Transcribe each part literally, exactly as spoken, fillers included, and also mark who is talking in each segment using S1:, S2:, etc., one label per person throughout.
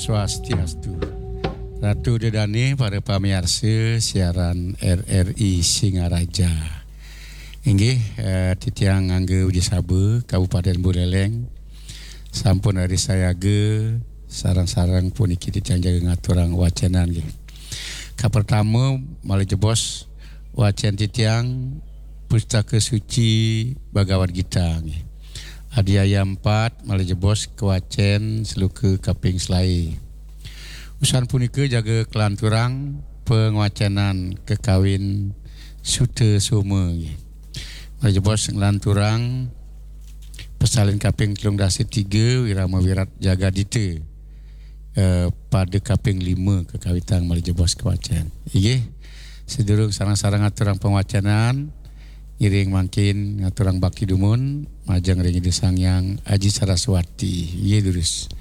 S1: Swastiastu. Ratu Dedane para pamirsa siaran R R I Singaraja. Inggih eh, titiang ngangge uji sabe Kabupaten Buleleng. Sampun hari sayaga sarang-sarang puniki titiang jaga ngaturang wacenan nggih. Ka pertama malih jebos wacen titiang pustaka suci Bhagavad Gita nggih. Adiaya empat malih jebos kewacen seluke kaping selai. Usan punika jaga kelanturang pengawacenan kekawin Sutta Soma nggih. Malih jebos ngelanturang pesalin kaping telung dasa tiga wirama wirat jaga dita eh, pada kaping lima kekawitang malih jebos kewacen. Inggih sedurung sarang-sarang aturang pengawacenan iring mangkin ngaturang bakti dumun majang ring ide sangyang Aji Saraswati ye durus.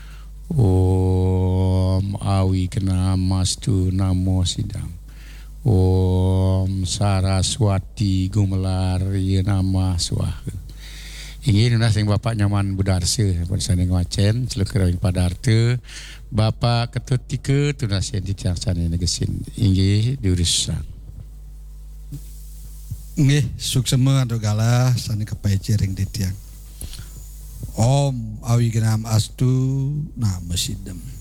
S1: Om awi kena mastu namo sidang. Om Saraswati gumelar ye nama swaha. Inggih nuna sing bapak nyaman budarsa pun saning wacen selukir ing padarta bapak ketut tika tunasen ditiang sane negesin inggih diurusan.
S2: Nggih, suksema atau galah sani kapai ciring ditiang. Om awi genam astu nama sidem.